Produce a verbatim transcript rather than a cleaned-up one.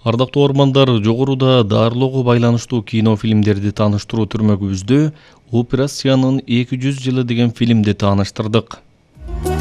Ардактуу угармандар, жогоруда дарылоого байланыштуу кинофильмдерди тааныштыруу түрмөгүбүздө «Операциянын эки жүз жылы» деген фильмди тааныштырдык.